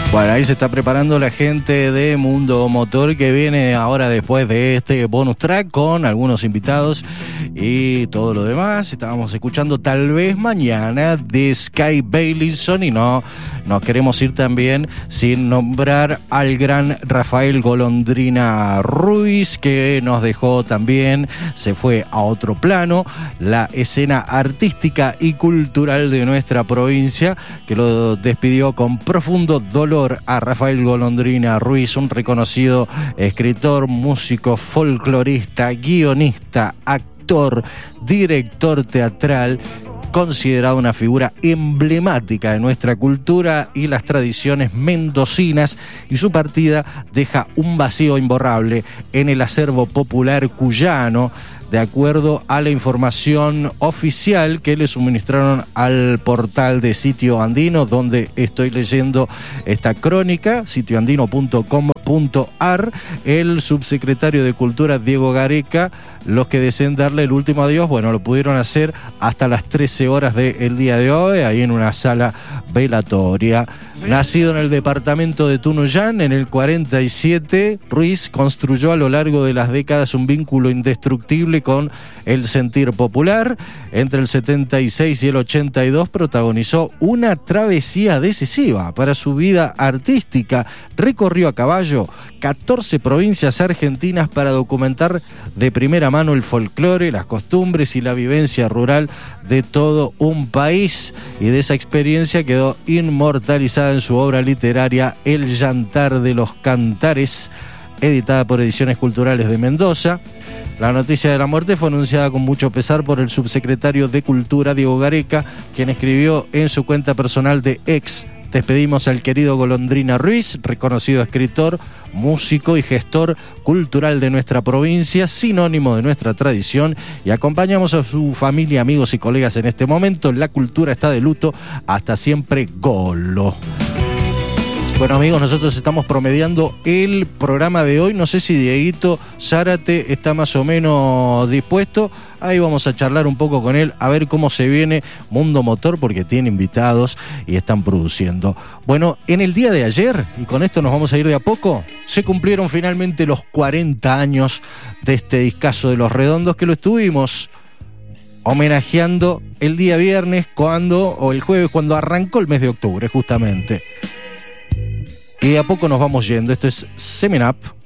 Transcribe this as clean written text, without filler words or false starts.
Bueno, ahí se está preparando la gente de Mundo Motor, que viene ahora después de este bonus track con algunos invitados y todo lo demás. Estábamos escuchando Tal vez mañana de Sky Bailinson y no nos queremos ir también sin nombrar al gran Rafael Golondrina Ruiz, que nos dejó también, se fue a otro plano, la escena artística y cultural de nuestra provincia, que lo despidió con profundo dolor a Rafael Golondrina Ruiz, un reconocido escritor, músico, folclorista, guionista, actor, director teatral, considerado una figura emblemática de nuestra cultura y las tradiciones mendocinas, y su partida deja un vacío imborrable en el acervo popular cuyano, de acuerdo a la información oficial que le suministraron al portal de Sitio Andino, donde estoy leyendo esta crónica, sitioandino.com.ar. El subsecretario de Cultura, Diego Gareca, los que deseen darle el último adiós, bueno, lo pudieron hacer hasta las 13 horas del día de hoy, ahí en una sala velatoria. Nacido en el departamento de Tunuyán en el 47, Ruiz construyó a lo largo de las décadas un vínculo indestructible con el sentir popular. Entre el 76 y el 82 protagonizó una travesía decisiva para su vida artística. Recorrió a caballo 14 provincias argentinas para documentar de primera mano el folclore, las costumbres y la vivencia rural de todo un país, y de esa experiencia quedó inmortalizada en su obra literaria El Llantar de los Cantares, editada por Ediciones Culturales de Mendoza. La noticia de la muerte fue anunciada con mucho pesar por el subsecretario de Cultura, Diego Gareca, quien escribió en su cuenta personal de X: despedimos al querido Golondrina Ruiz, reconocido escritor, músico y gestor cultural de nuestra provincia, sinónimo de nuestra tradición, y acompañamos a su familia, amigos y colegas en este momento. La cultura está de luto. Hasta siempre, Golo. Bueno, amigos, nosotros estamos promediando el programa de hoy. No sé si Dieguito Zárate está más o menos dispuesto. Ahí vamos a charlar un poco con él, a ver cómo se viene Mundo Motor, porque tiene invitados y están produciendo. Bueno, en el día de ayer, y con esto nos vamos a ir de a poco, se cumplieron finalmente los 40 años de este discazo de Los Redondos, que lo estuvimos homenajeando el día viernes o el jueves, cuando arrancó el mes de octubre, justamente. Y de a poco nos vamos yendo. Esto es Semen Up.